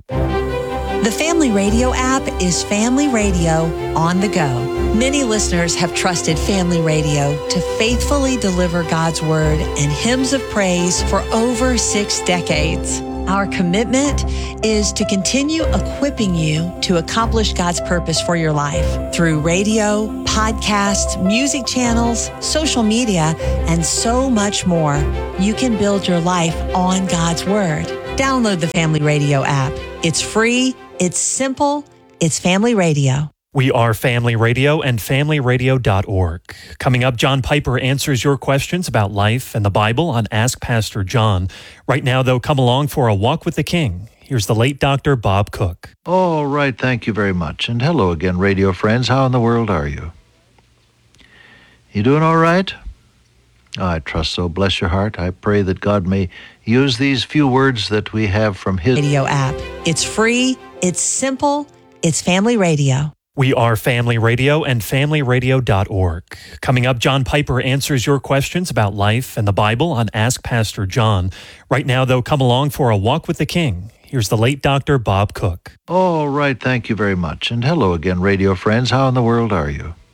The Family Radio app is Family Radio on the go. Many listeners have trusted Family Radio to faithfully deliver God's Word and hymns of praise for over 6 decades. Our commitment is to continue equipping you to accomplish God's purpose for your life through radio, podcasts, music channels, social media, and so much more. You can build your life on God's Word. Download the Family Radio app. It's free, it's simple, it's Family Radio. We are Family Radio and FamilyRadio.org. Coming up, John Piper answers your questions about life and the Bible on Ask Pastor John. Right now, though, come along for a walk with the King. Here's the late Dr. Bob Cook. All right, thank you very much. And hello again, radio friends. How in the world are you? You doing all right? I trust so. Bless your heart. I pray that God may use these few words that we have from His Radio app. It's free, it's simple, it's Family Radio. We are Family Radio and FamilyRadio.org. Coming up, John Piper answers your questions about life and the Bible on Ask Pastor John. Right now, though, come along for a walk with the King. Here's the late Dr. Bob Cook. All right, thank you very much. And hello again, radio friends. How in the world are you?